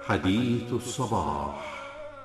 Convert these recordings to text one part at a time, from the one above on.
حديث الصباح.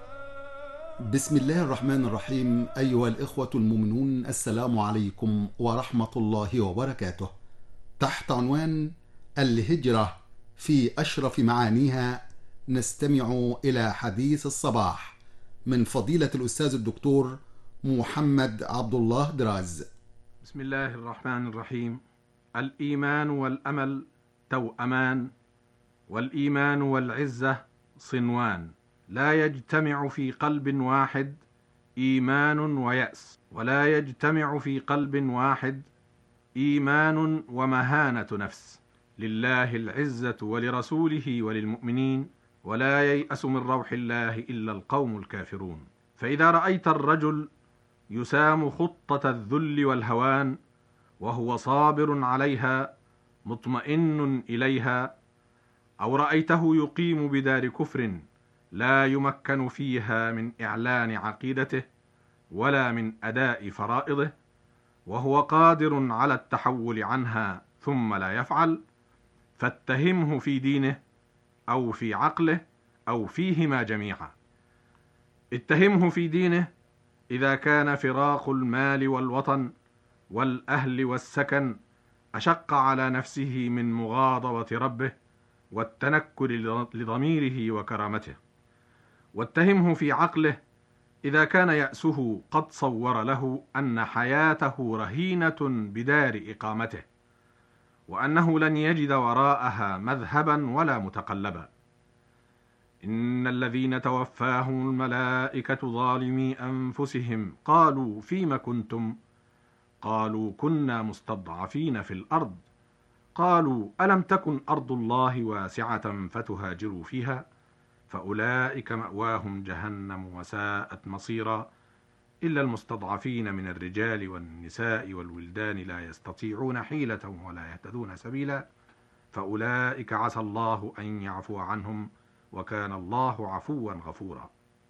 بسم الله الرحمن الرحيم. أيها الإخوة المؤمنون، السلام عليكم ورحمة الله وبركاته. تحت عنوان الهجرة في أشرف معانيها نستمع إلى حديث الصباح من فضيلة الأستاذ الدكتور محمد عبد الله دراز. بسم الله الرحمن الرحيم. الإيمان والأمل توأمان، والإيمان والعزة صنوان، لا يجتمع في قلب واحد إيمان ويأس، ولا يجتمع في قلب واحد إيمان ومهانة نفس. لله العزة ولرسوله وللمؤمنين، ولا ييأس من روح الله إلا القوم الكافرون. فإذا رأيت الرجل يسام خطة الذل والهوان وهو صابر عليها مطمئن إليها، أو رأيته يقيم بدار كفر لا يمكن فيها من إعلان عقيدته ولا من أداء فرائضه، وهو قادر على التحول عنها ثم لا يفعل، فاتهمه في دينه أو في عقله أو فيهما جميعا. اتهمه في دينه إذا كان فراق المال والوطن والأهل والسكن أشق على نفسه من مغاضبة ربه والتنكر لضميره وكرامته. واتهمه في عقله إذا كان يأسه قد صور له أن حياته رهينة بدار إقامته، وأنه لن يجد وراءها مذهبا ولا متقلبا. إن الذين توفاهم الملائكة ظالمي أنفسهم قالوا فيم كنتم؟ قالوا كنا مستضعفين في الأرض. قالوا ألم تكن أرض الله واسعة فتهاجروا فيها؟ فأولئك مأواهم جهنم وساءت مصيرا، إلا المستضعفين من الرجال والنساء والولدان لا يستطيعون حيلة ولا يهتدون سبيلا، فأولئك عسى الله أن يعفو عنهم، وكان الله عفوا غفورا.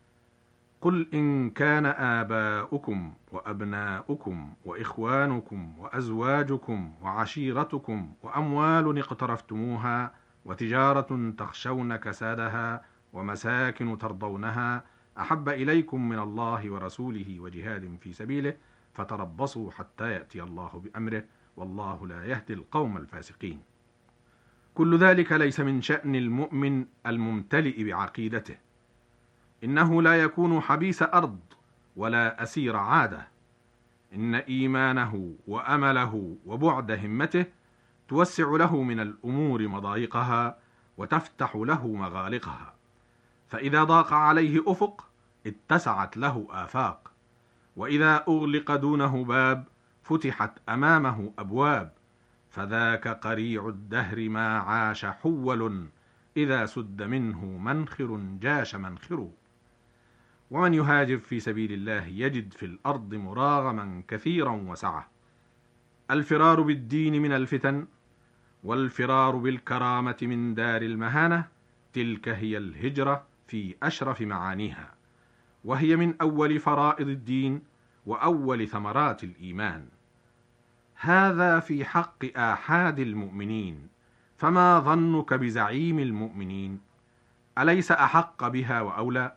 قل إن كان آباؤكم وأبناؤكم وإخوانكم وأزواجكم وعشيرتكم وأموال اقترفتموها وتجارة تخشون كسادها ومساكن ترضونها أحب إليكم من الله ورسوله وجهاد في سبيله فتربصوا حتى يأتي الله بأمره، والله لا يهدي القوم الفاسقين. كل ذلك ليس من شأن المؤمن الممتلئ بعقيدته. إنه لا يكون حبيس أرض ولا أسير عادة. إن إيمانه وأمله وبعد همته توسع له من الأمور مضايقها وتفتح له مغالقها، فإذا ضاق عليه أفق اتسعت له آفاق، وإذا أغلق دونه باب فتحت أمامه أبواب، فذاك قريع الدهر ما عاش حول، إذا سد منه منخر جاش منخر. ومن يهاجر في سبيل الله يجد في الأرض مراغما كثيرا وسعة. الفرار بالدين من الفتن، والفرار بالكرامة من دار المهانة، تلك هي الهجرة في أشرف معانيها، وهي من أول فرائض الدين وأول ثمرات الإيمان. هذا في حق آحاد المؤمنين، فما ظنك بزعيم المؤمنين؟ أليس أحق بها وأولى؟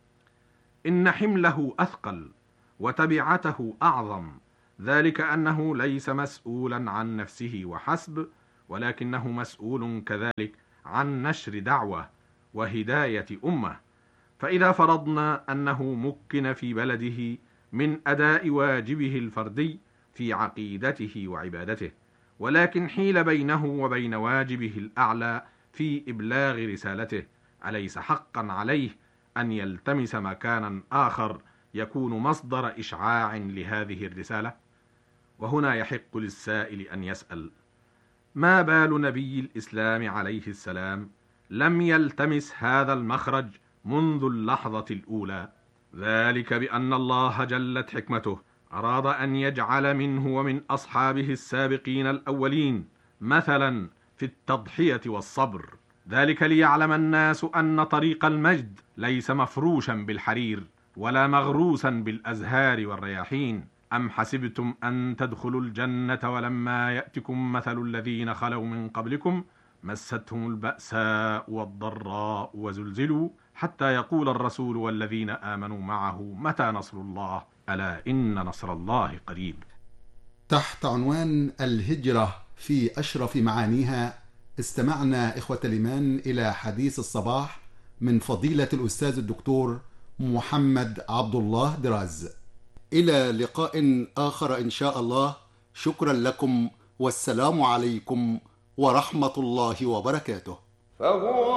إن حمله أثقل وتبعته أعظم، ذلك أنه ليس مسؤولا عن نفسه وحسب، ولكنه مسؤول كذلك عن نشر دعوة وهداية أمة. فإذا فرضنا أنه مكن في بلده من أداء واجبه الفردي في عقيدته وعبادته، ولكن حيل بينه وبين واجبه الأعلى في إبلاغ رسالته، أليس حقا عليه أن يلتمس مكانا آخر يكون مصدر إشعاع لهذه الرسالة؟ وهنا يحق للسائل أن يسأل: ما بال نبي الإسلام عليه السلام لم يلتمس هذا المخرج منذ اللحظة الأولى؟ ذلك بأن الله جلت حكمته أراد أن يجعل منه ومن أصحابه السابقين الأولين مثلا في التضحية والصبر، ذلك ليعلم الناس أن طريق المجد ليس مفروشا بالحرير ولا مغروسا بالأزهار والرياحين. أم حسبتم أن تدخلوا الجنة ولما يأتكم مثل الذين خلوا من قبلكم مستهم البأساء والضراء وزلزلوا حتى يقول الرسول والذين آمنوا معه متى نصر الله ألا إن نصر الله قريب. تحت عنوان الهجرة في أشرف معانيها، استمعنا إخوة الإيمان إلى حديث الصباح من فضيلة الأستاذ الدكتور محمد عبد الله دراز. إلى لقاء آخر إن شاء الله. شكرا لكم، والسلام عليكم ورحمة الله وبركاته.